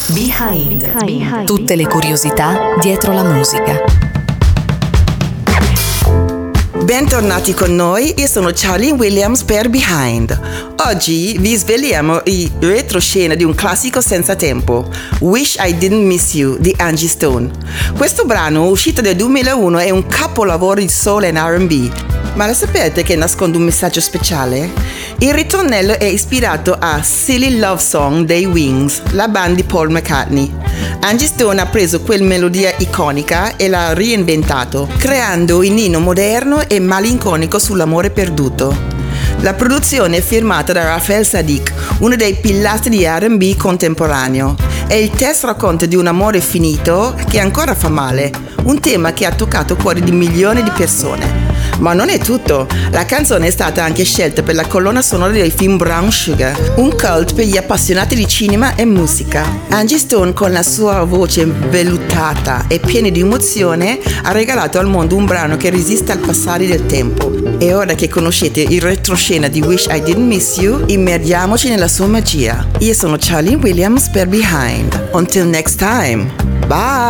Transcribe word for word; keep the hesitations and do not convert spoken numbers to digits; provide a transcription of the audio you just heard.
Behind. Behind. Tutte le curiosità dietro la musica. Bentornati con noi, io sono Charlene Williams per Behind. Oggi vi sveliamo i retroscena di un classico senza tempo, Wish I Didn't Miss You di Angie Stone. Questo brano, uscito nel duemilauno, è un capolavoro di soul e R and B. Ma lo sapete che nasconde un messaggio speciale? Il ritornello è ispirato a Silly Love Song dei Wings, la band di Paul McCartney. Angie Stone ha preso quella melodia iconica e l'ha reinventato, creando un inno moderno e malinconico sull'amore perduto. La produzione è firmata da Raphael Saadiq, uno dei pilastri di R and B contemporaneo, e il testo racconta di un amore finito che ancora fa male, un tema che ha toccato il cuore di milioni di persone. Ma non è tutto, la canzone è stata anche scelta per la colonna sonora del film Brown Sugar, un cult per gli appassionati di cinema e musica. Angie Stone, con la sua voce vellutata e piena di emozione, ha regalato al mondo un brano che resiste al passare del tempo. E ora che conoscete il retroscena di Wish I Didn't Miss You, immergiamoci nella sua magia. Io sono Charlene Williams per Behind. Until next time, bye!